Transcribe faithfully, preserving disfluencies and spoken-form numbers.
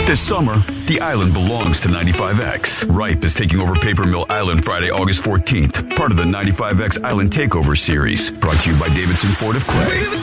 This summer, the island belongs to ninety-five X. Ripe is taking over Paper Mill Island Friday, August fourteenth, part of the ninety-five X Island Takeover Series, brought to you by Davidson Ford of Clay.